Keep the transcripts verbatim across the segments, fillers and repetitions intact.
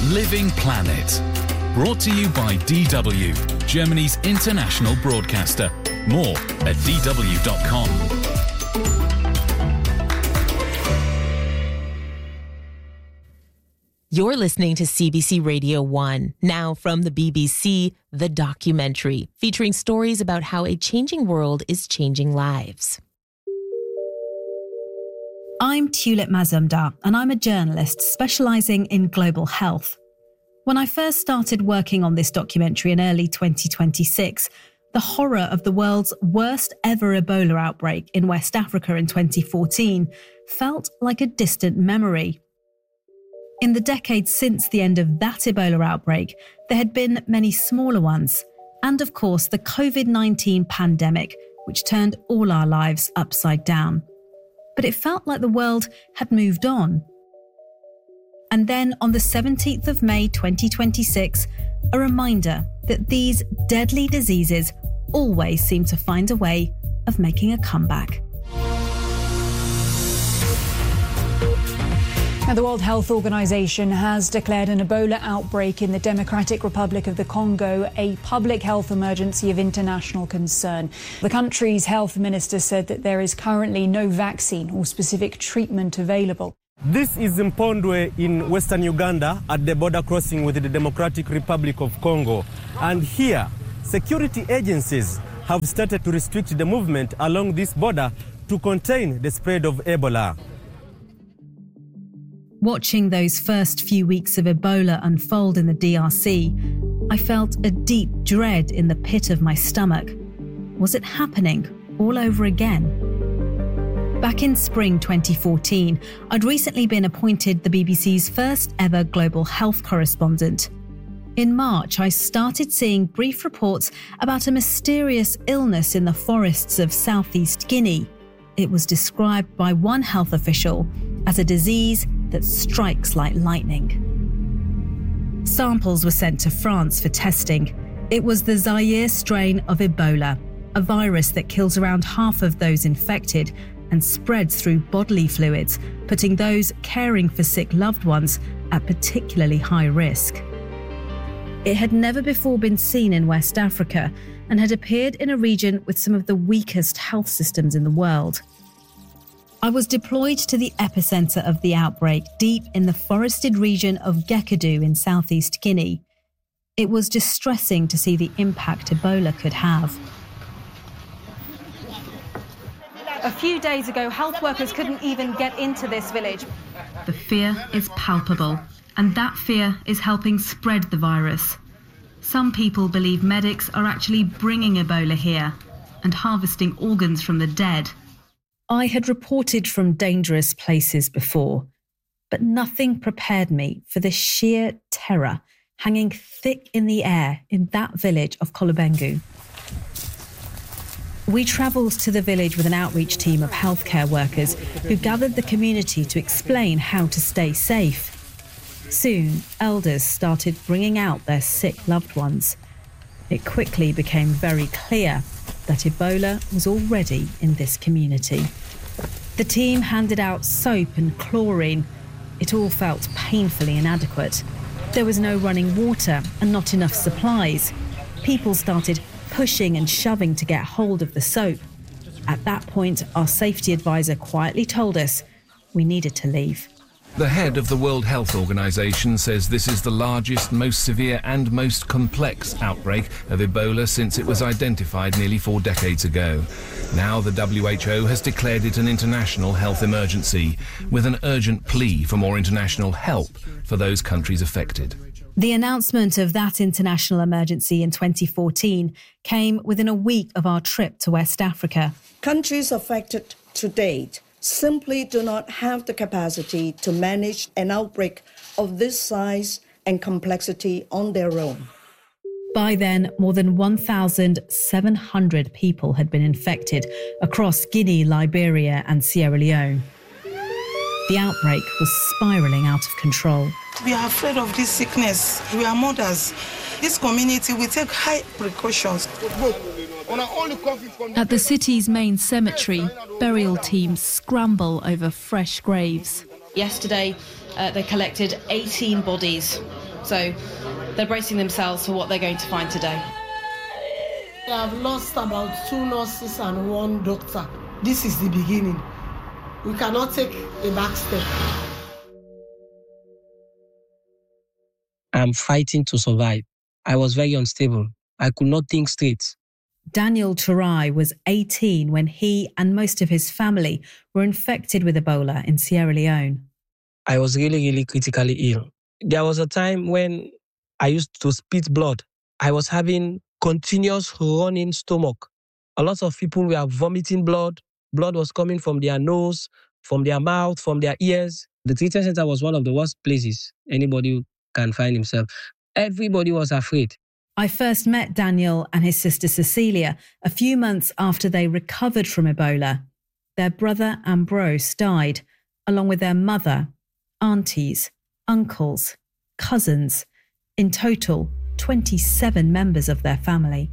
Living Planet. Brought to you by D W, Germany's international broadcaster. More at d w dot com. You're listening to C B C Radio one. Now from the B B C, The Documentary, featuring stories about how a changing world is changing lives. I'm Tulip Mazumdar, and I'm a journalist specialising in global health. When I first started working on this documentary in early twenty twenty-six, the horror of the world's worst ever Ebola outbreak in West Africa in twenty fourteen felt like a distant memory. In the decades since the end of that Ebola outbreak, there had been many smaller ones, and of course the covid nineteen pandemic, which turned all our lives upside down. But it felt like the world had moved on. And then on the seventeenth of May twenty twenty-six, a reminder that these deadly diseases always seem to find a way of making a comeback. Now, the World Health Organization has declared an Ebola outbreak in the Democratic Republic of the Congo a public health emergency of international concern. The country's health minister said that there is currently no vaccine or specific treatment available. This is Mpondwe in western Uganda at the border crossing with the Democratic Republic of Congo. And here, security agencies have started to restrict the movement along this border to contain the spread of Ebola. Watching those first few weeks of Ebola unfold in the D R C, I felt a deep dread in the pit of my stomach. Was it happening all over again? Back in spring twenty fourteen, I'd recently been appointed the B B C's first ever global health correspondent. In March, I started seeing brief reports about a mysterious illness in the forests of southeast Guinea. It was described by one health official as a disease that strikes like lightning. Samples were sent to France for testing. It was the Zaire strain of Ebola, a virus that kills around half of those infected and spreads through bodily fluids, putting those caring for sick loved ones at particularly high risk. It had never before been seen in West Africa and had appeared in a region with some of the weakest health systems in the world. I was deployed to the epicenter of the outbreak, deep in the forested region of Gekadu in southeast Guinea. It was distressing to see the impact Ebola could have. A few days ago, health workers couldn't even get into this village. The fear is palpable, and that fear is helping spread the virus. Some people believe medics are actually bringing Ebola here and harvesting organs from the dead. I had reported from dangerous places before, but nothing prepared me for the sheer terror hanging thick in the air in that village of Kolobengu. We travelled to the village with an outreach team of healthcare workers who gathered the community to explain how to stay safe. Soon, elders started bringing out their sick loved ones. It quickly became very clear that Ebola was already in this community. The team handed out soap and chlorine. It all felt painfully inadequate. There was no running water and not enough supplies. People started pushing and shoving to get hold of the soap. At that point, our safety advisor quietly told us we needed to leave. The head of the World Health Organization says this is the largest, most severe and most complex outbreak of Ebola since it was identified nearly four decades ago. Now the W H O has declared it an international health emergency, with an urgent plea for more international help for those countries affected. The announcement of that international emergency in twenty fourteen came within a week of our trip to West Africa. Countries affected to date simply do not have the capacity to manage an outbreak of this size and complexity on their own. By then, more than one thousand seven hundred people had been infected across Guinea, Liberia and Sierra Leone. The outbreak was spiralling out of control. We are afraid of this sickness. We are mothers. This community, we take high precautions. At the city's main cemetery, burial teams scramble over fresh graves. Yesterday, uh, they collected eighteen bodies. So they're bracing themselves for what they're going to find today. They have lost about two nurses and one doctor. This is the beginning. We cannot take a back step. I'm fighting to survive. I was very unstable. I could not think straight. Daniel Turai was eighteen when he and most of his family were infected with Ebola in Sierra Leone. I was really, really critically ill. There was a time when I used to spit blood. I was having continuous running stomach. A lot of people were vomiting blood. Blood was coming from their nose, from their mouth, from their ears. The treatment center was one of the worst places anybody can find himself. Everybody was afraid. I first met Daniel and his sister Cecilia a few months after they recovered from Ebola. Their brother Ambrose died, along with their mother, aunties, uncles, cousins. In total, twenty-seven members of their family.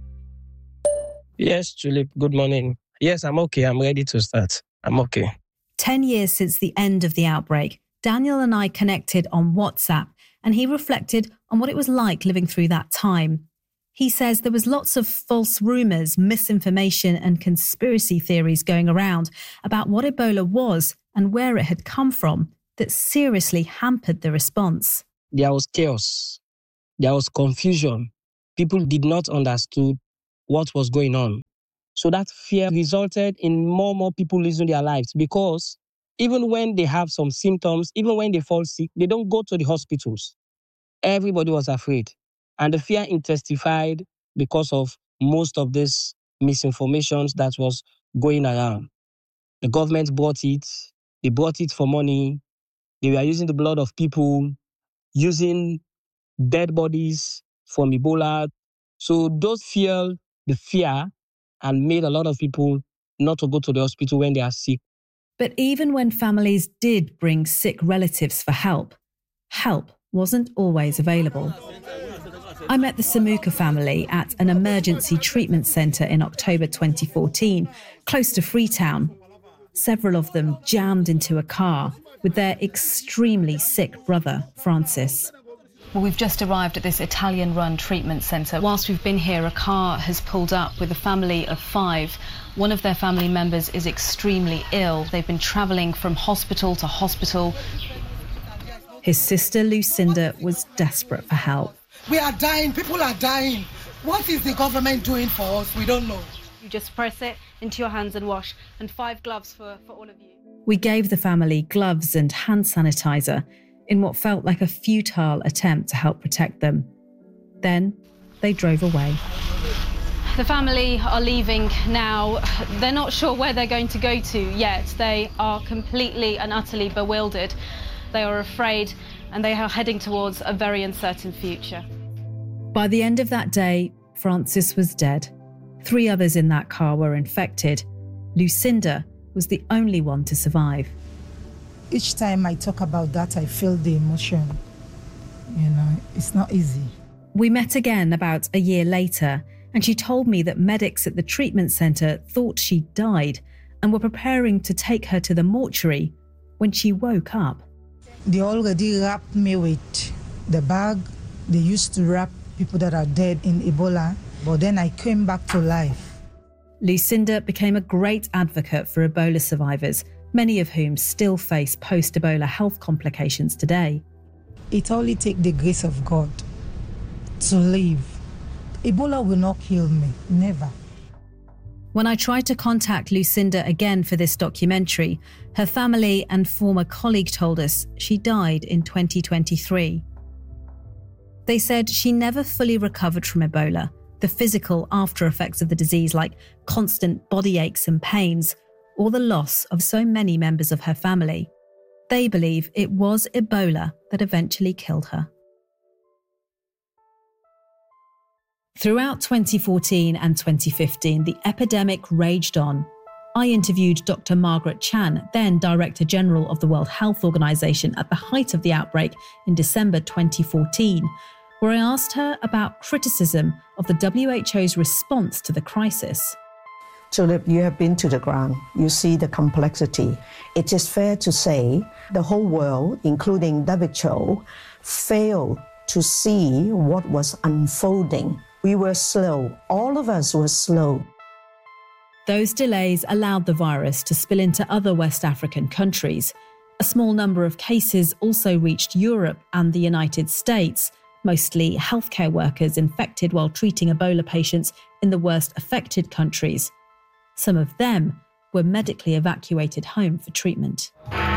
Yes, Tulip, good morning. Yes, I'm okay. I'm ready to start. I'm okay. Ten years since the end of the outbreak, Daniel and I connected on WhatsApp, and he reflected on what it was like living through that time. He says there was lots of false rumours, misinformation and conspiracy theories going around about what Ebola was and where it had come from that seriously hampered the response. There was chaos. There was confusion. People did not understand what was going on. So that fear resulted in more and more people losing their lives, because even when they have some symptoms, even when they fall sick, they don't go to the hospitals. Everybody was afraid. And the fear intensified because of most of this misinformation that was going around. The government brought it. They brought it for money. They were using the blood of people, using dead bodies from Ebola. So those fueled the fear and made a lot of people not to go to the hospital when they are sick. But even when families did bring sick relatives for help, help wasn't always available. I met the Samuka family at an emergency treatment centre in October twenty fourteen, close to Freetown. Several of them jammed into a car with their extremely sick brother, Francis. Well, we've just arrived at this Italian-run treatment centre. Whilst we've been here, a car has pulled up with a family of five. One of their family members is extremely ill. They've been travelling from hospital to hospital. His sister Lucinda was desperate for help. We are dying. People are dying. What is the government doing for us? We don't know. You just press it into your hands and wash. And five gloves for, for all of you. We gave the family gloves and hand sanitizer in what felt like a futile attempt to help protect them. Then they drove away. The family are leaving now. They're not sure where they're going to go to yet. They are completely and utterly bewildered. They are afraid, and they are heading towards a very uncertain future. By the end of that day, Francis was dead. Three others in that car were infected. Lucinda was the only one to survive. Each time I talk about that, I feel the emotion. You know, it's not easy. We met again about a year later, and she told me that medics at the treatment centre thought she died and were preparing to take her to the mortuary when she woke up. They already wrapped me with the bag. They used to wrap people that are dead in Ebola, but then I came back to life. Lucinda became a great advocate for Ebola survivors, many of whom still face post-Ebola health complications today. It only takes the grace of God to live. Ebola will not kill me, never. When I tried to contact Lucinda again for this documentary, her family and former colleague told us she died in twenty twenty-three. They said she never fully recovered from Ebola, the physical after effects of the disease like constant body aches and pains, or the loss of so many members of her family. They believe it was Ebola that eventually killed her. Throughout twenty fourteen and twenty fifteen, the epidemic raged on. I interviewed Doctor Margaret Chan, then Director General of the World Health Organization, at the height of the outbreak in December twenty fourteen, where I asked her about criticism of the W H O's response to the crisis. Tulip, you have been to the ground. You see the complexity. It is fair to say the whole world, including W H O, failed to see what was unfolding. We were slow. All of us were slow. Those delays allowed the virus to spill into other West African countries. A small number of cases also reached Europe and the United States, mostly healthcare workers infected while treating Ebola patients in the worst affected countries. Some of them were medically evacuated home for treatment.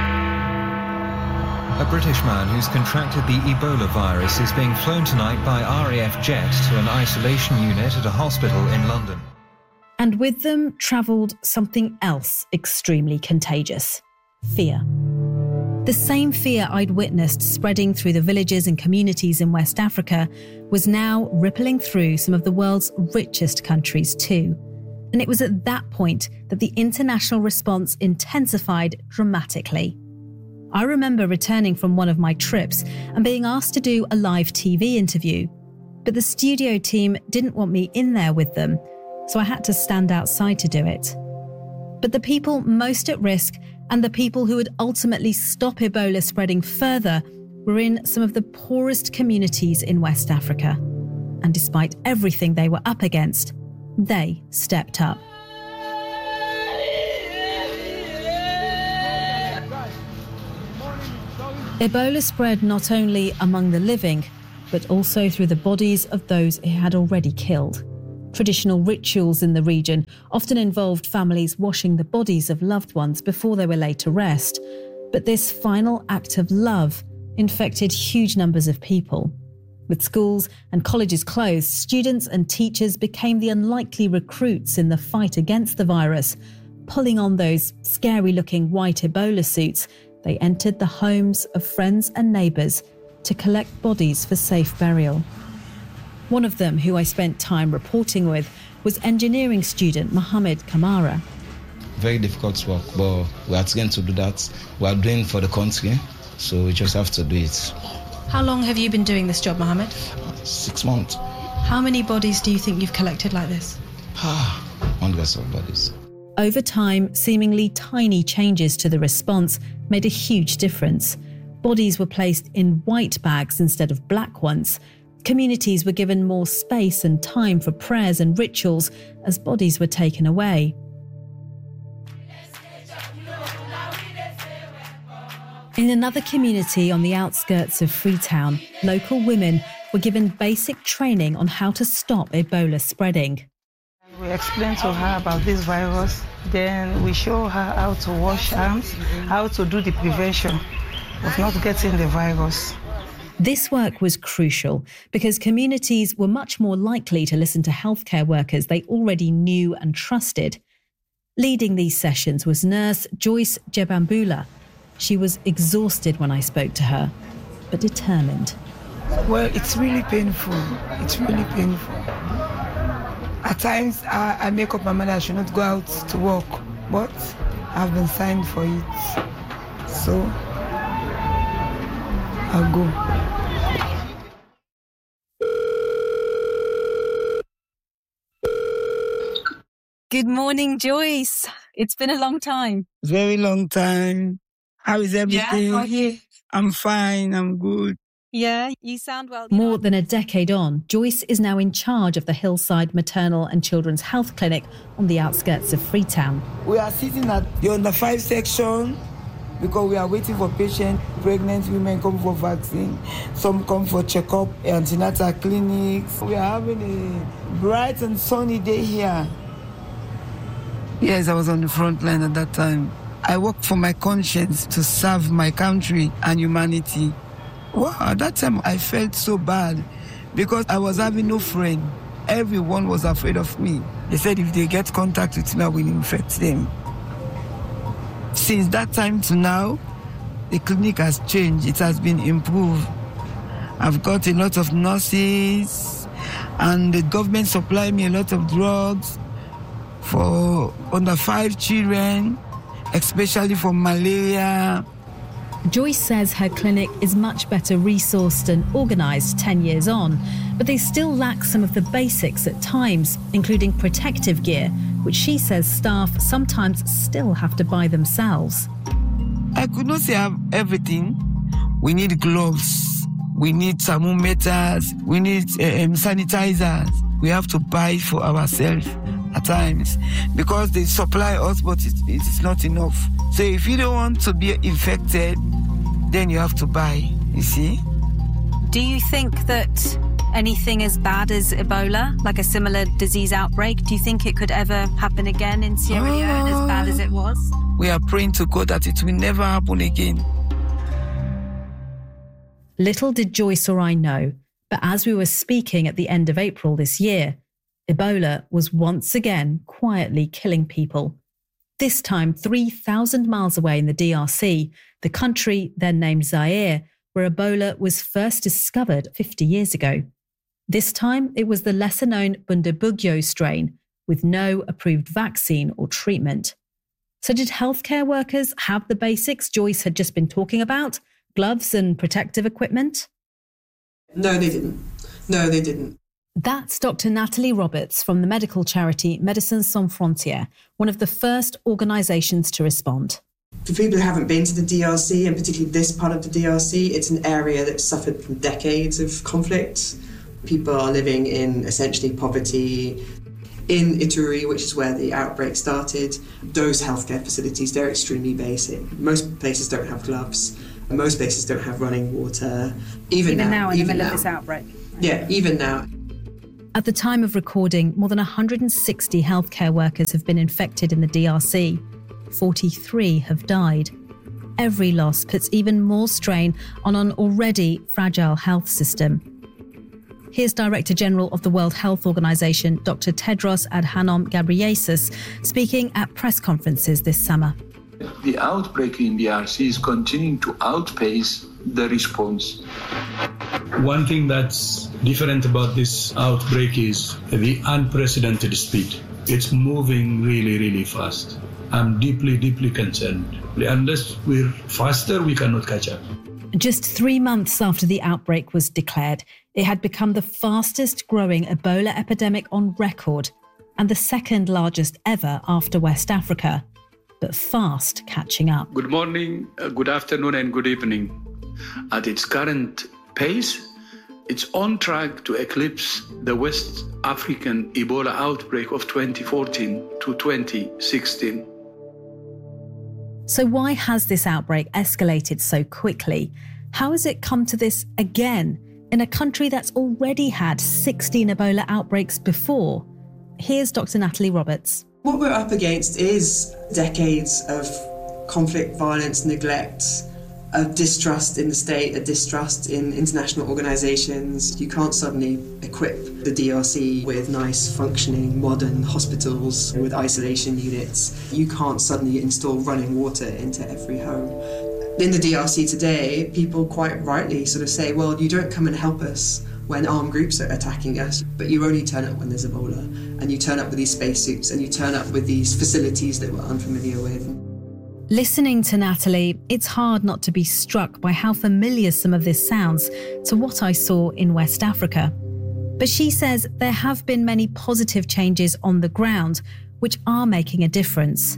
A British man who's contracted the Ebola virus is being flown tonight by R A F jet to an isolation unit at a hospital in London. And with them travelled something else extremely contagious: fear. The same fear I'd witnessed spreading through the villages and communities in West Africa was now rippling through some of the world's richest countries too. And it was at that point that the international response intensified dramatically. I remember returning from one of my trips and being asked to do a live T V interview, but the studio team didn't want me in there with them, so I had to stand outside to do it. But the people most at risk and the people who would ultimately stop Ebola spreading further were in some of the poorest communities in West Africa. And despite everything they were up against, they stepped up. Ebola spread not only among the living, but also through the bodies of those it had already killed. Traditional rituals in the region often involved families washing the bodies of loved ones before they were laid to rest. But this final act of love infected huge numbers of people. With schools and colleges closed, students and teachers became the unlikely recruits in the fight against the virus. Pulling on those scary-looking white Ebola suits, they entered the homes of friends and neighbours to collect bodies for safe burial. One of them, who I spent time reporting with, was engineering student Mohammed Kamara. Very difficult work, but we are going to do that. We are doing for the country, so we just have to do it. How long have you been doing this job, Mohammed? Six months. How many bodies do you think you've collected like this? Hundreds of bodies. Over time, seemingly tiny changes to the response made a huge difference. Bodies were placed in white bags instead of black ones. Communities were given more space and time for prayers and rituals as bodies were taken away. In another community on the outskirts of Freetown, local women were given basic training on how to stop Ebola spreading. We explained to her about this virus, then we show her how to wash hands, how to do the prevention of not getting the virus. This work was crucial because communities were much more likely to listen to healthcare workers they already knew and trusted. Leading these sessions was nurse Joyce Jebambula. She was exhausted when I spoke to her, but determined. Well, it's really painful. It's really painful. At times, I, I make up my mind I should not go out to work, but I've been signed for it. So, I'll go. Good morning, Joyce. It's been a long time. Very long time. How is everything? Yeah, how are you? I'm fine, I'm good. Yeah, you sound well. More than a decade on, Joyce is now in charge of the Hillside Maternal and Children's Health Clinic on the outskirts of Freetown. We are sitting at the under five section because we are waiting for patients. Pregnant women come for vaccine. Some come for checkup, antenatal clinics. We are having a bright and sunny day here. Yes, I was on the front line at that time. I worked for my conscience to serve my country and humanity. Wow, at that time I felt so bad because I was having no friend. Everyone was afraid of me. They said if they get contact with me, I will infect them. Since that time to now, the clinic has changed. It has been improved. I've got a lot of nurses and the government supplied me a lot of drugs for under five children, especially for malaria. Joyce says her clinic is much better resourced and organised ten years on, but they still lack some of the basics at times, including protective gear, which she says staff sometimes still have to buy themselves. I could not say I have everything. We need gloves. We need thermometers. We need um, sanitizers. We have to buy for ourselves at times because they supply us, but it, it is not enough. So if you don't want to be infected, then you have to buy, you see. Do you think that anything as bad as Ebola, like a similar disease outbreak, do you think it could ever happen again in Sierra Leone as bad as it was? We are praying to God that it will never happen again. Little did Joyce or I know, but as we were speaking at the end of April this year, Ebola was once again quietly killing people. This time three thousand miles away in the D R C, the country then named Zaire, where Ebola was first discovered fifty years ago. This time it was the lesser-known Bundibugyo strain, with no approved vaccine or treatment. So did healthcare workers have the basics Joyce had just been talking about? Gloves and protective equipment? No, they didn't. No, they didn't. That's Doctor Natalie Roberts from the medical charity Médecins Sans Frontières, one of the first organisations to respond. For people who haven't been to the D R C, and particularly this part of the D R C, it's an area that's suffered from decades of conflict. People are living in essentially poverty. In Ituri, which is where the outbreak started, those healthcare facilities, they're extremely basic. Most places don't have gloves. Most places don't have running water. Even, even now, now in even the middle now. of this outbreak. Yeah, even now. At the time of recording, more than one hundred sixty healthcare workers have been infected in the D R C. forty-three have died. Every loss puts even more strain on an already fragile health system. Here's Director General of the World Health Organization, Doctor Tedros Adhanom Ghebreyesus, speaking at press conferences this summer. The outbreak in D R C is continuing to outpace the response. One thing that's different about this outbreak is the unprecedented speed. It's moving really, really fast. I'm deeply, deeply concerned. Unless we're faster, we cannot catch up. Just three months after the outbreak was declared, it had become the fastest growing Ebola epidemic on record and the second largest ever after West Africa, but fast catching up. Good morning, uh, good afternoon and good evening. At its current pace, it's on track to eclipse the West African Ebola outbreak of twenty fourteen to twenty sixteen. So why has this outbreak escalated so quickly? How has it come to this again in a country that's already had sixteen Ebola outbreaks before? Here's Doctor Natalie Roberts. What we're up against is decades of conflict, violence, neglect, a distrust in the state, a distrust in international organisations. You can't suddenly equip the D R C with nice, functioning, modern hospitals with isolation units. You can't suddenly install running water into every home. In the D R C today, people quite rightly sort of say, well, you don't come and help us when armed groups are attacking us, but you only turn up when there's Ebola, and you turn up with these spacesuits, and you turn up with these facilities that we're unfamiliar with. Listening to Natalie, it's hard not to be struck by how familiar some of this sounds to what I saw in West Africa. But she says there have been many positive changes on the ground, which are making a difference.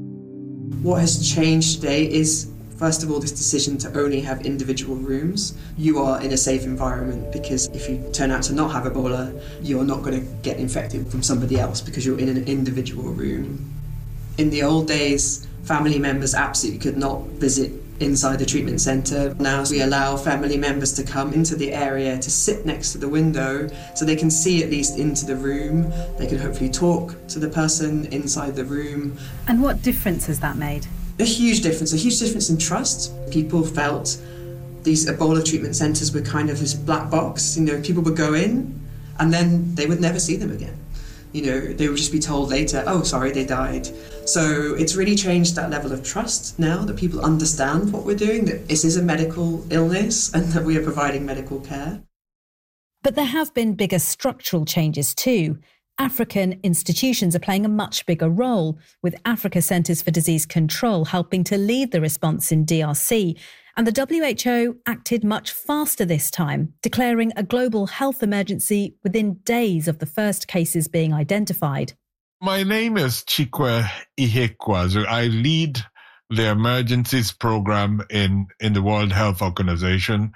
What has changed today is, first of all, this decision to only have individual rooms. You are in a safe environment because if you turn out to not have Ebola, you're not going to get infected from somebody else because you're in an individual room. In the old days, family members absolutely could not visit inside the treatment centre. Now we allow family members to come into the area to sit next to the window so they can see at least into the room. They can hopefully talk to the person inside the room. And what difference has that made? A huge difference, a huge difference in trust. People felt these Ebola treatment centres were kind of this black box. You know, people would go in and then they would never see them again. You know, they would just be told later, oh, sorry, they died. So it's really changed that level of trust now that people understand what we're doing, that this is a medical illness and that we are providing medical care. But there have been bigger structural changes too. African institutions are playing a much bigger role, with Africa Centres for Disease Control helping to lead the response in D R C. And the W H O acted much faster this time, declaring a global health emergency within days of the first cases being identified. My name is Chikwe Ihekwazu. I lead the emergencies program in, in the World Health Organization.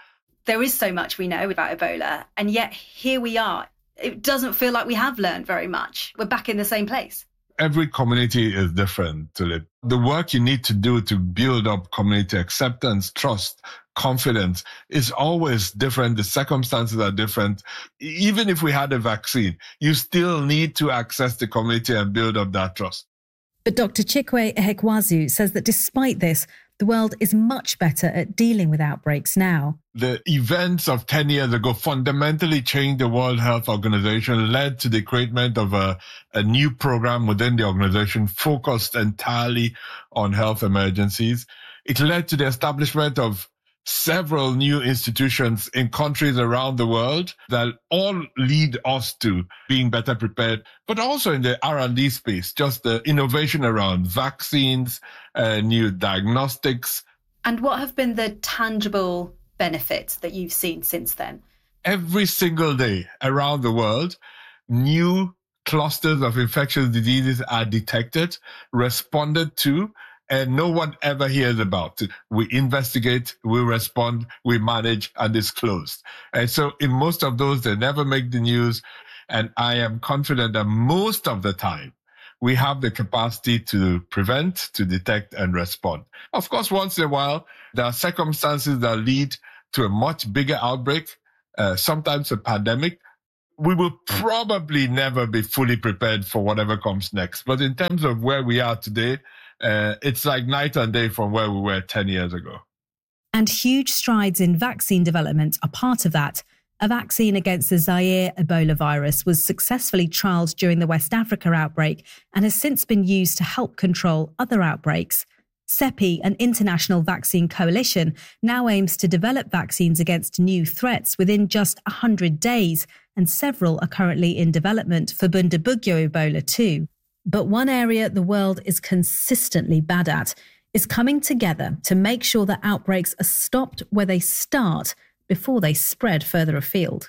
there is so much we know about Ebola, and yet here we are. It doesn't feel like we have learned very much. We're back in the same place. Every community is different, Tulip. The work you need to do to build up community acceptance, trust, confidence is always different. The circumstances are different. Even if we had a vaccine, you still need to access the community and build up that trust. But Doctor Chikwe Ehekwazu says that despite this, the world is much better at dealing with outbreaks now. The events of ten years ago fundamentally changed the World Health Organization, led to the creation of a, a new program within the organization focused entirely on health emergencies. It led to the establishment of several new institutions in countries around the world that all lead us to being better prepared, but also in the R and D space, just the innovation around vaccines, uh, new diagnostics. And what have been the tangible benefits that you've seen since then? Every single day around the world, new clusters of infectious diseases are detected, responded to, and no one ever hears about it. We investigate, we respond, we manage, and it's closed. And so in most of those, they never make the news. And I am confident that most of the time, we have the capacity to prevent, to detect, and respond. Of course, once in a while, there are circumstances that lead to a much bigger outbreak, uh, sometimes a pandemic. We will probably never be fully prepared for whatever comes next. But in terms of where we are today, Uh, it's like night and day from where we were ten years ago. And huge strides in vaccine development are part of that. A vaccine against the Zaire Ebola virus was successfully trialled during the West Africa outbreak and has since been used to help control other outbreaks. CEPI, an international vaccine coalition, now aims to develop vaccines against new threats within just one hundred days, and several are currently in development for Bundibugyo Ebola too. But one area the world is consistently bad at is coming together to make sure that outbreaks are stopped where they start before they spread further afield.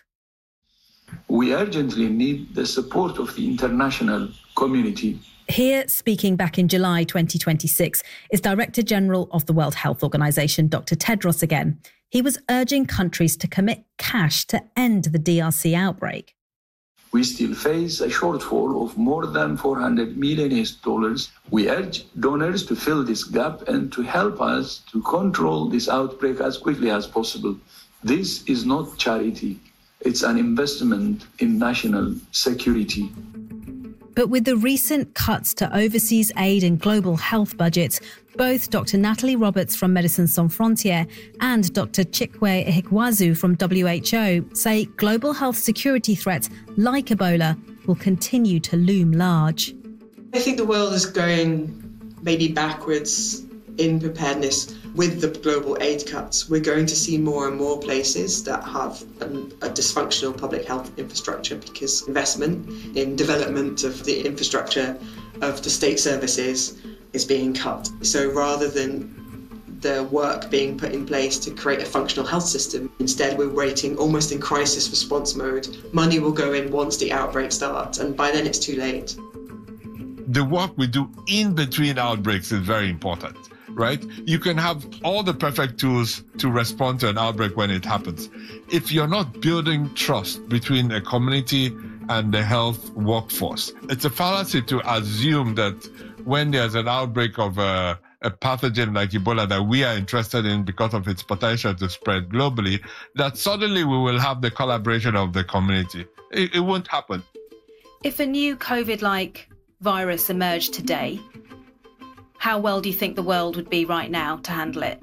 We urgently need the support of the international community. Here, speaking back in July twenty twenty-six, is Director General of the World Health Organization, Doctor Tedros again. He was urging countries to commit cash to end the D R C outbreak. We still face a shortfall of more than four hundred million U S dollars. We urge donors to fill this gap and to help us to control this outbreak as quickly as possible. This is not charity. It's an investment in national security. But with the recent cuts to overseas aid and global health budgets, both Doctor Natalie Roberts from Médecins Sans Frontières and Doctor Chikwe Ehekwazu from W H O say global health security threats like Ebola will continue to loom large. I think the world is going maybe backwards in preparedness with the global aid cuts. We're going to see more and more places that have an, a dysfunctional public health infrastructure because investment in development of the infrastructure of the state services is being cut. So rather than the work being put in place to create a functional health system, instead we're waiting almost in crisis response mode. Money will go in once the outbreak starts, and by then it's too late. The work we do in between outbreaks is very important. Right? You can have all the perfect tools to respond to an outbreak when it happens. If you're not building trust between a community and the health workforce, it's a fallacy to assume that when there's an outbreak of a, a pathogen like Ebola that we are interested in because of its potential to spread globally, that suddenly we will have the collaboration of the community. It, it won't happen. If a new COVID-like virus emerged today, how well do you think the world would be right now to handle it?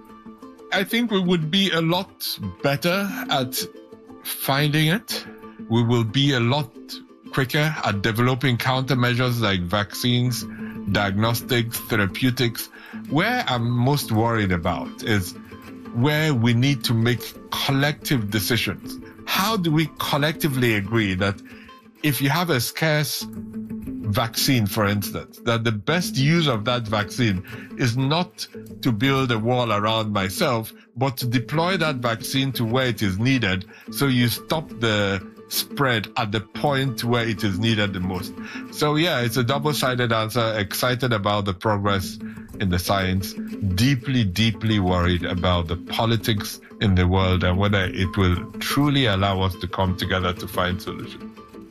I think we would be a lot better at finding it. We will be a lot quicker at developing countermeasures like vaccines, diagnostics, therapeutics. Where I'm most worried about is where we need to make collective decisions. How do we collectively agree that if you have a scarce vaccine, for instance, that the best use of that vaccine is not to build a wall around myself, but to deploy that vaccine to where it is needed so you stop the spread at the point where it is needed the most. So yeah, it's a double-sided answer. Excited about the progress in the science, deeply, deeply worried about the politics in the world and whether it will truly allow us to come together to find solutions.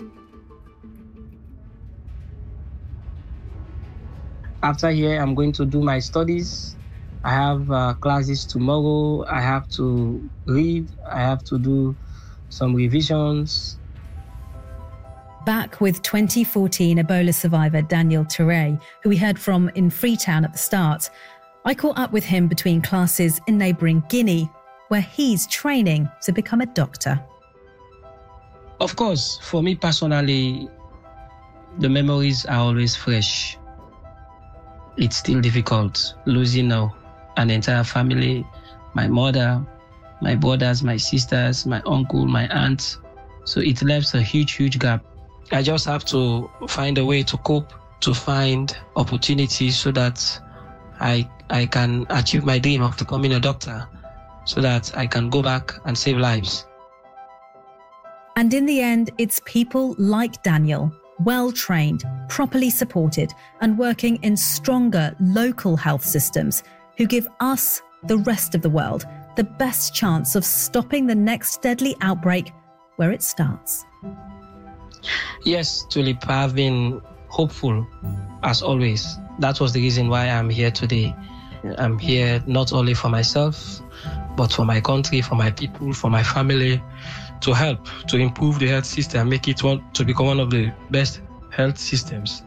After here, I'm going to do my studies. I have uh, classes tomorrow. I have to read. I have to do some revisions. Back with twenty fourteen Ebola survivor Daniel Touré, who we heard from in Freetown at the start. I caught up with him between classes in neighbouring Guinea, where he's training to become a doctor. Of course, for me personally, the memories are always fresh. It's still difficult losing now an entire family, my mother, my brothers, my sisters, my uncle, my aunt. So it leaves a huge, huge gap. I just have to find a way to cope, to find opportunities so that I I can achieve my dream of becoming a doctor, so that I can go back and save lives. And in the end, it's people like Daniel, well-trained, properly supported, and working in stronger local health systems, who give us, the rest of the world, the best chance of stopping the next deadly outbreak where it starts. Yes, Tulip, I've been hopeful, as always. That was the reason why I'm here today. I'm here not only for myself, but for my country, for my people, for my family, to help, to improve the health system, make it one, to become one of the best health systems.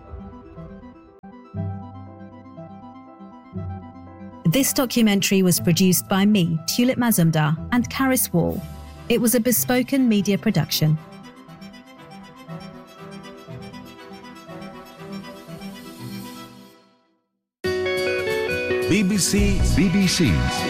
This documentary was produced by me, Tulip Mazumdar, and Karis Wall. It was a Bespoken media production. B B C B B C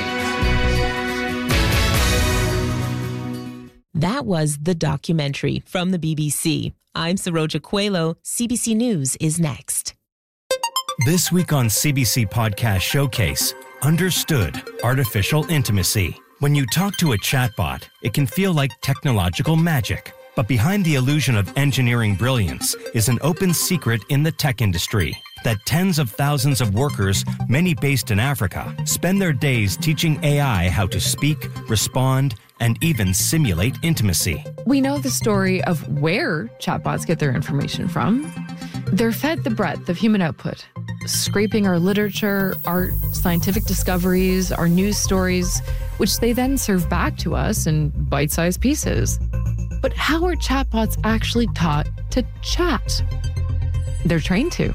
That was The Documentary from the B B C. I'm Saroja Coelho. C B C News is next. This week on C B C Podcast Showcase, Understood Artificial Intimacy. When you talk to a chatbot, it can feel like technological magic. But behind the illusion of engineering brilliance is an open secret in the tech industry that tens of thousands of workers, many based in Africa, spend their days teaching A I how to speak, respond, and even simulate intimacy. We know the story of where chatbots get their information from. They're fed the breadth of human output, scraping our literature, art, scientific discoveries, our news stories, which they then serve back to us in bite-sized pieces. But how are chatbots actually taught to chat? They're trained to,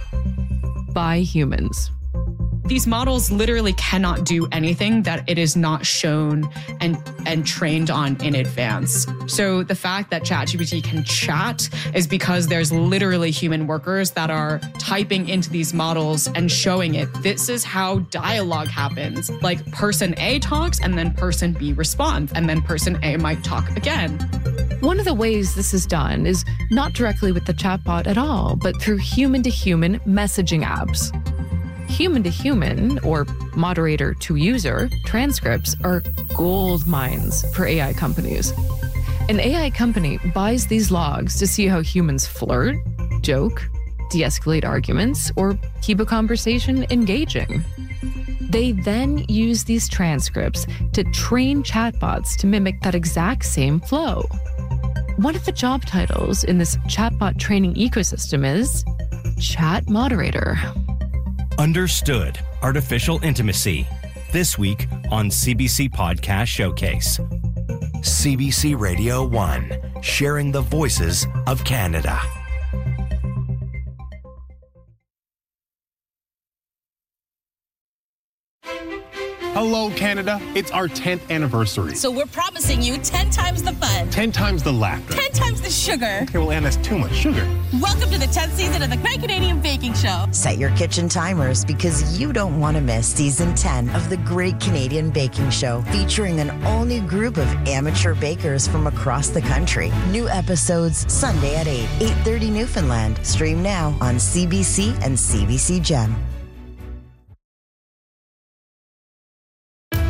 by humans. These models literally cannot do anything that it is not shown and, and trained on in advance. So the fact that ChatGPT can chat is because there's literally human workers that are typing into these models and showing it. This is how dialogue happens. Like person A talks and then person B responds, and then person A might talk again. One of the ways this is done is not directly with the chatbot at all, but through human-to-human messaging apps. Human-to-human, or moderator-to-user, transcripts are gold mines for A I companies. An A I company buys these logs to see how humans flirt, joke, de-escalate arguments, or keep a conversation engaging. They then use these transcripts to train chatbots to mimic that exact same flow. One of the job titles in this chatbot training ecosystem is Chat Moderator. Understood Artificial Intimacy. This week on C B C Podcast Showcase. C B C Radio one, sharing the voices of Canada. Hello, Canada. It's our tenth anniversary. So we're promising you ten times the fun. ten times the laughter. ten times the sugar. Okay, well, Anne, that's too much sugar. Welcome to the tenth season of the Great Canadian Baking Show. Set your kitchen timers because you don't want to miss season ten of the Great Canadian Baking Show, featuring an all-new group of amateur bakers from across the country. New episodes Sunday at eight, eight thirty Newfoundland. Stream now on C B C and C B C Gem.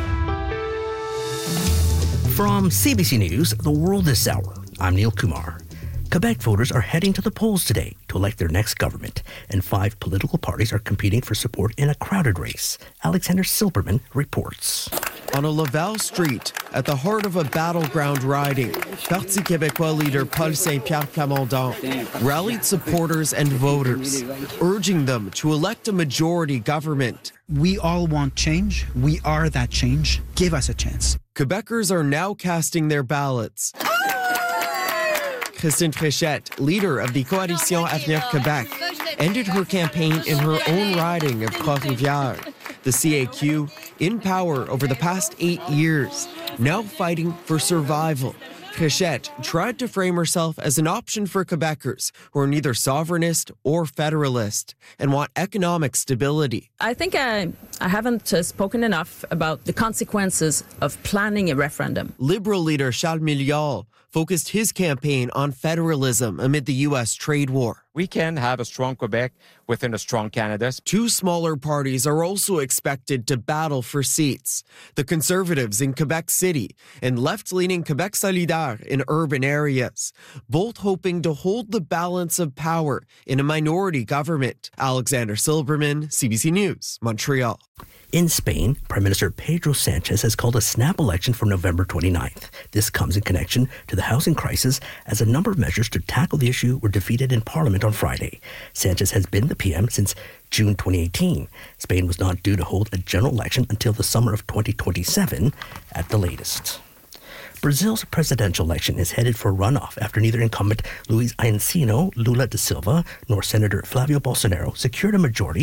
From C B C News, The World This Hour, I'm Neil Kumar. Quebec voters are heading to the polls today to elect their next government, and five political parties are competing for support in a crowded race. Alexander Silberman reports. On a Laval street, at the heart of a battleground riding, Parti Québécois leader Paul Saint-Pierre Plamondon rallied supporters and voters, urging them to elect a majority government. We all want change. We are that change. Give us a chance. Quebecers are now casting their ballots. Christine Fréchette, leader of the Coalition Avenir Québec, ended her campaign in her own riding of Trois-Rivières. The C A Q, in power over the past eight years, now fighting for survival. Fréchette tried to frame herself as an option for Quebecers who are neither sovereignist or federalist and want economic stability. I think I, I haven't uh, spoken enough about the consequences of planning a referendum. Liberal leader Charles Milliard focused his campaign on federalism amid the U S trade war. We can have a strong Quebec within a strong Canada. Two smaller parties are also expected to battle for seats. The Conservatives in Quebec City and left-leaning Quebec Solidaire in urban areas, both hoping to hold the balance of power in a minority government. Alexander Silberman, C B C News, Montreal. In Spain, Prime Minister Pedro Sanchez has called a snap election for November twenty-ninth. This comes in connection to the housing crisis, as a number of measures to tackle the issue were defeated in Parliament on Friday. Sanchez has been the P M since June twenty eighteen. Spain was not due to hold a general election until the summer of twenty twenty-seven at the latest. Brazil's presidential election is headed for runoff after neither incumbent Luiz Inacio Lula da Silva nor Senator Flavio Bolsonaro secured a majority